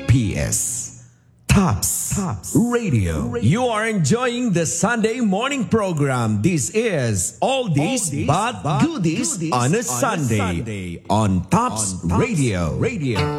TOPS. Tops Radio. You are enjoying the Sunday morning program. This is All This But Goodies on a Sunday on Tops Radio.